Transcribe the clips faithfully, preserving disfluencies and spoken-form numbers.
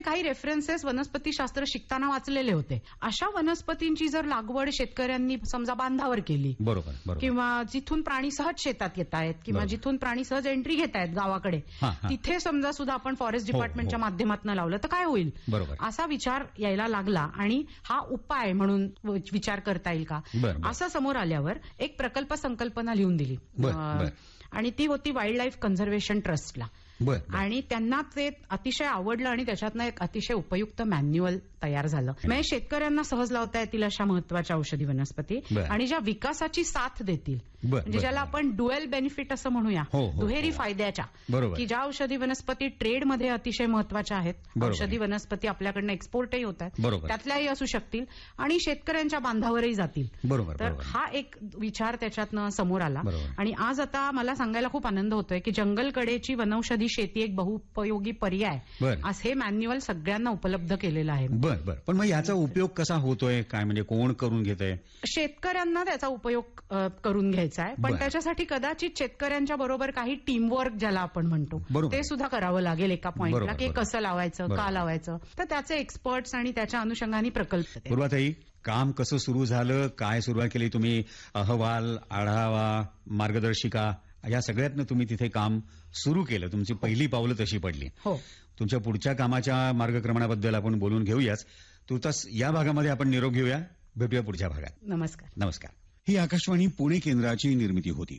काही रेफरन्सेस वनस्पतीशास्त्र शिकताना वाचलेले होते. अशा वनस्पतींची जर लागवड शेतकऱ्यांनी समजा बांधावर केली, बरोबर बरोबर, किंवा जिथून प्राणी सहज शेतात येत आहेत, किंवा जिथून प्राणी सहज एंट्री घेत आहेत गावाकडे, तिथे समजा सुद्धा आपण फॉरेस्ट डिपार्टमेंटच्या माध्यमातून लावलं तर काय होईल, असा विचार यायला लागला. आणि हा उपाय म्हणून विचार करता येईल का असं समोर आल्यावर एक प्रकल्प संकल्पना लिहून दिली. आणि ती होती वाईल्ड लाईफ कन्झर्वेशन ट्रस्टला. आणि त्यांना ते अतिशय आवडलं आणि त्याच्यातनं एक अतिशय उपयुक्त मॅन्युअल तयार झालं. म्हणजे शेतकऱ्यांना सहज लावता येतील अशा महत्वाच्या औषधी वनस्पती आणि ज्या विकासाची साथ देतील, म्हणजे ज्याला आपण डुएल बेनिफिट असं म्हणूया, दुहेरी फायद्याच्या, की ज्या औषधी वनस्पती ट्रेडमध्ये अतिशय महत्वाच्या आहेत, औषधी वनस्पती आपल्याकडनं एक्सपोर्टही होत आहेत, त्यातल्याही असू शकतील आणि शेतकऱ्यांच्या बांधावरही जातील. तर हा एक विचार त्याच्यातनं समोर आला. आणि आज आता मला सांगायला खूप आनंद होतोय की जंगलकडेची वनौषधी शेती एक बहुपयोगी पर्याय असं हे मॅन्युअल सगळ्यांना उपलब्ध केलेलं आहे. बर बर पण मग याचा उपयोग कसा होतोय, काय म्हणजे कोण करून घेत आहे? शेतकऱ्यांना त्याचा उपयोग करून घ्यायचा आहे, पण त्याच्यासाठी कदाचित शेतकऱ्यांच्या बरोबर काही टीमवर्क ज्याला आपण म्हणतो ते सुद्धा करावं लागेल एका पॉइंटला, की कसं लावायचं, का लावायचं. तर त्याचे एक्सपर्ट्स आणि त्याच्या अनुषंगाने प्रकल्प. पूर्वाताई, काम कसं सुरू झालं, काय सुरुवात केली तुम्ही? अहवाल, आढावा, मार्गदर्शिका या सगळ्यातनं तुम्ही तिथे काम सुरू केलं, तुमची पहिली पावलं तशी पडली. हो. तुमच्या पुढच्या कामाच्या मार्गक्रमणाबद्दल आपण बोलून घेऊयाच. तुर्तास या भागामध्ये आपण निरोप घेऊया. भेटूया पुढच्या भागात. नमस्कार. नमस्कार. ही आकाशवाणी पुणे केंद्राची निर्मिती होती.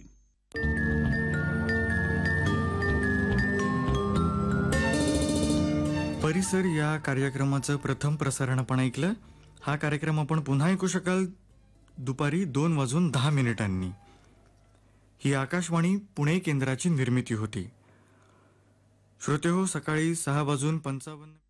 परिसर या कार्यक्रमाचं प्रथम प्रसारण आपण ऐकलं. हा कार्यक्रम आपण पुन्हा ऐकू शकाल दुपारी दोन वाजून दहा मिनिटांनी. ही आकाशवाणी पुणे केंद्राची निर्मिती होती. श्रोतेहो, सकाळी सहा वाजून पंचावन्न